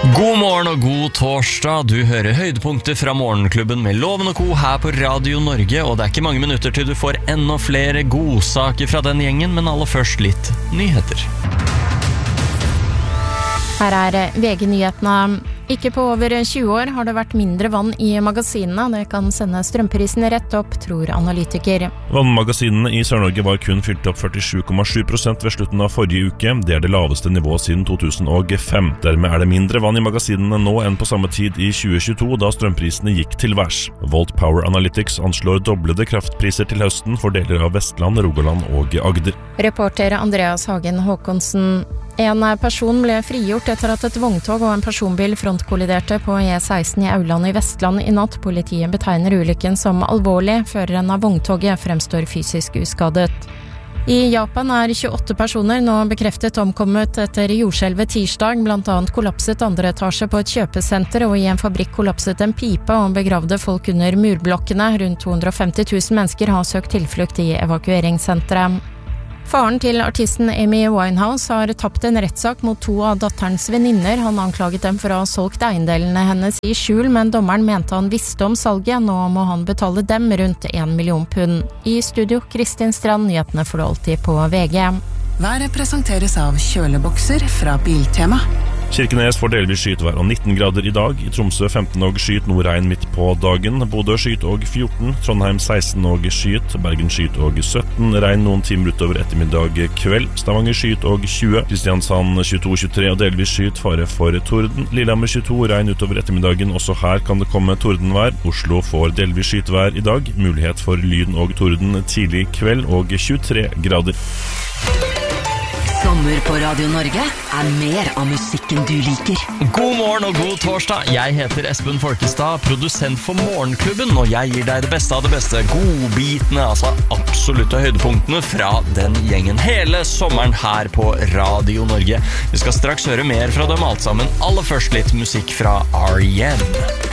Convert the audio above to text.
God morgen og god torsdag. Du hører høydepunkter fra Morgenklubben med Loven og Co. her på Radio Norge, og det er ikke mange minutter til du får enda flere godsaker fra den gjengen, men aller først litt nyheter. Her er VG-nyhetene. Ikke på over 20 år har det vært mindre vann i magasinene. Det kan sende strømprisene rett opp, tror analytiker. Vannmagasinene i Sør-Norge var kun fylt opp 47,7% ved slutten av forrige uke. Det er det laveste nivået siden 2005. Dermed er det mindre vann i magasinene nå enn på samme tid i 2022, da strømprisene gikk til værs. Volt Power Analytics anslår doblede kraftpriser til høsten for deler av Vestland, Rogaland og Agder. Reporter Andreas Hagen Håkonsen. En person ble frigjort etter at et vogntog og en personbil frontkolliderte på E16 i Auland i Vestland i natt. Politiet betegner ulykken som alvorlig. Føreren av vogntoget fremstår fysisk uskadet. I Japan er 28 personer nå bekreftet omkommet etter jordskjelvet tirsdag. Blant annet kollapset andre etasje på et kjøpesenter, og i en fabrikk kollapset en pipe og begravde folk under murblokkene. Rundt 250 000 mennesker har søkt tilflukt i evakueringssenteret. Faren til artisten Amy Winehouse har tapt en rettssak mot 2 av datterens venninner. Han anklaget dem for å ha solgt eiendelene hennes i skjul, men dommeren mente han visste om salget. Nå må han betale dem rundt 1 million pund. I studio, Kristin Strand, nyhetene får du alltid på VG. Været presenteres av kjølebokser fra Biltema. Kirkenes får delvis skytvær og 19 grader i dag. I Tromsø 15 og skyt, nordregn midt på dagen. Bodø skyt og 14, Trondheim 16 og skyt, Bergen skyt og 17, regn noen timer utover ettermiddag kveld. Stavanger skyt og 20, Kristiansand 22-23 og delvis skyt, fare for torden. Lillehammer 22, regn utover ettermiddagen, også her kan det komme tordenvær. Oslo får delvis skytvær i dag, mulighet for lyn og torden tidlig kveld og 23 grader. Sommer på Radio Norge er mer av musikken du liker. God morgen og god torsdag. Jeg heter Espen Folkestad, produsent for Morgenklubben, og jeg gir deg det beste av det beste. Godbitene, altså absolutte høydepunktene fra den gjengen. Hele sommeren her på Radio Norge. Vi skal straks høre mer fra dem alt sammen. Aller først litt musikk fra R.E.M.